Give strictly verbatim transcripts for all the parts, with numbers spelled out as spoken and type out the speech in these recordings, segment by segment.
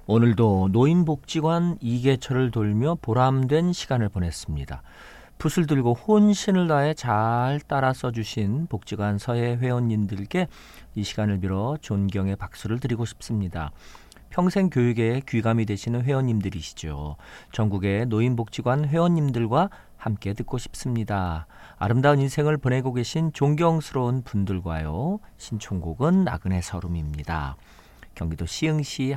오늘도 노인복지관 이계철을 돌며 보람된 시간을 보냈습니다. 붓을 들고 혼신을 다해 잘 따라 써주신 복지관 서예 회원님들께 이 시간을 빌어 존경의 박수를 드리고 싶습니다. 평생 교육에 귀감이 되시는 회원님들이시죠. 전국의 노인복지관 회원님들과 함께 듣고 싶습니다. 아름다운 인생을 보내고 계신 존경스러운 분들과요. 신청곡은 나그네 서름입니다. 경기도 시흥시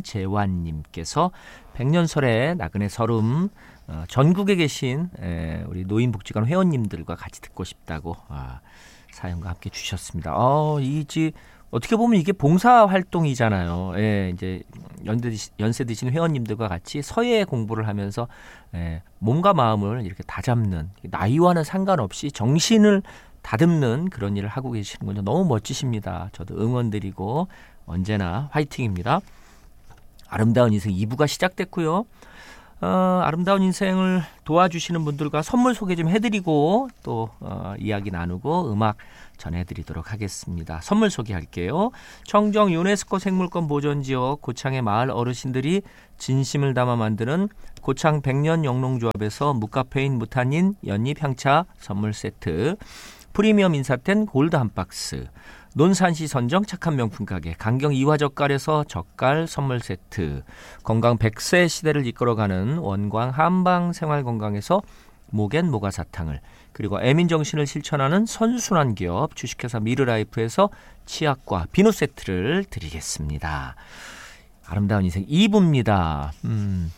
한재환님께서 백년설의 나그네 서름 어, 전국에 계신 에, 우리 노인복지관 회원님들과 같이 듣고 싶다고 아, 사연과 함께 주셨습니다. 어, 이지 어떻게 보면 이게 봉사 활동이잖아요. 예, 이제 연대, 연세 드신 회원님들과 같이 서예 공부를 하면서 예, 몸과 마음을 이렇게 다잡는, 나이와는 상관없이 정신을 다듬는 그런 일을 하고 계시는군요. 너무 멋지십니다. 저도 응원드리고 언제나 화이팅입니다. 아름다운 인생 이 부가 시작됐고요. 어, 아름다운 인생을 도와주시는 분들과 선물 소개 좀 해드리고 또 어, 이야기 나누고 음악 전해드리도록 하겠습니다. 선물 소개할게요. 청정 유네스코 생물권 보존지역 고창의 마을 어르신들이 진심을 담아 만드는 고창 백년 영농조합에서 무카페인 무타닌 연잎 향차 선물 세트, 프리미엄 인사텐 골드 한 박스, 논산시 선정 착한 명품 가게 강경 이화젓갈에서 젓갈 선물 세트, 건강 백 세 시대를 이끌어가는 원광 한방생활건강에서 모겐 모가사탕을, 그리고 애민정신을 실천하는 선순환 기업 주식회사 미르라이프에서 치약과 비누 세트를 드리겠습니다. 아름다운 인생 이 부입니다. 음,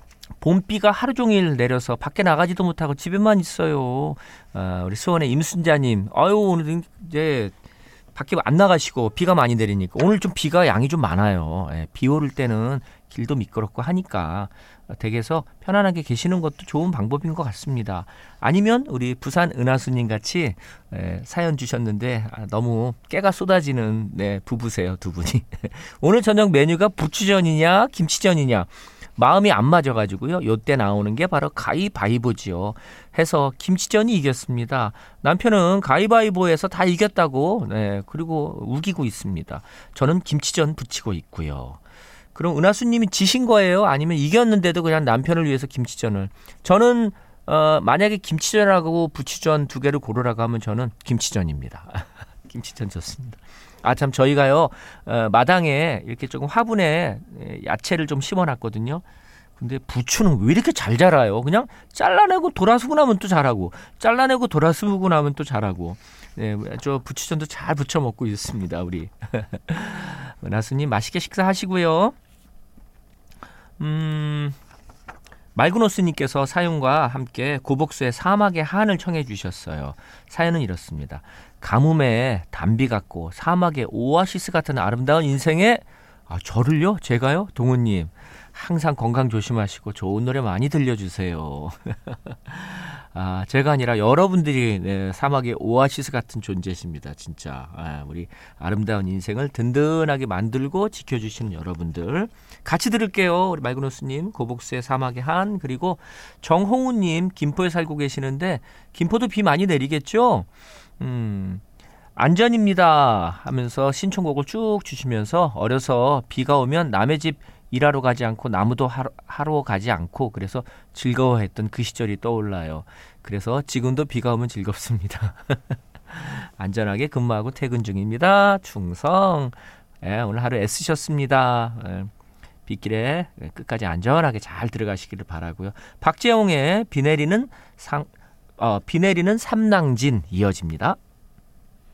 봄비가 하루 종일 내려서 밖에 나가지도 못하고 집에만 있어요. 아, 우리 수원의 임순자님, 아유 오늘 이제 밖에 안 나가시고 비가 많이 내리니까 오늘 좀 비가 양이 좀 많아요. 예, 비 오를 때는 길도 미끄럽고 하니까 댁에서 편안하게 계시는 것도 좋은 방법인 것 같습니다. 아니면 우리 부산 은하수님 같이 예, 사연 주셨는데 아, 너무 깨가 쏟아지는 네, 부부세요, 두 분이. 오늘 저녁 메뉴가 부추전이냐 김치전이냐 마음이 안 맞아가지고요. 요때 나오는 게 바로 가위바위보지요. 해서 김치전이 이겼습니다. 남편은 가위바위보에서 다 이겼다고 네, 그리고 우기고 있습니다. 저는 김치전 붙이고 있고요. 그럼 은하수님이 지신 거예요? 아니면 이겼는데도 그냥 남편을 위해서 김치전을? 저는 어, 만약에 김치전하고 부추전 두 개를 고르라고 하면 저는 김치전입니다. 김치전 좋습니다. 아, 참, 저희가요, 어, 마당에 이렇게 조금 화분에 야채를 좀 심어놨거든요. 근데 부추는 왜 이렇게 잘 자라요? 그냥 잘라내고 돌아서고 나면 또 자라고, 잘라내고 돌아서고 나면 또 자라고. 네, 저 부추전도 잘 부쳐 먹고 있습니다, 우리. 은하수님, 맛있게 식사하시고요. 음, 말그노스님께서 사연과 함께 고복수의 사막의 한을 청해 주셨어요. 사연은 이렇습니다. 가뭄에 담비 같고 사막의 오아시스 같은 아름다운 인생에 아, 저를요? 제가요? 동우님 항상 건강 조심하시고 좋은 노래 많이 들려주세요. 아, 제가 아니라 여러분들이 네, 사막의 오아시스 같은 존재십니다. 진짜 아, 우리 아름다운 인생을 든든하게 만들고 지켜주시는 여러분들 같이 들을게요. 우리 말그노스님 고복수의 사막의 한, 그리고 정홍우님 김포에 살고 계시는데 김포도 비 많이 내리겠죠? 음, 안전입니다 하면서 신청곡을 쭉 주시면서 어려서 비가 오면 남의 집 일하러 가지 않고 나무도 하러, 하러 가지 않고 그래서 즐거워했던 그 시절이 떠올라요. 그래서 지금도 비가 오면 즐겁습니다. 안전하게 근무하고 퇴근 중입니다. 충성. 예, 오늘 하루 애쓰셨습니다. 예, 빗길에 끝까지 안전하게 잘 들어가시기를 바라고요. 박재홍의 비 내리는 상, 어, 비 내리는 삼낭진 이어집니다.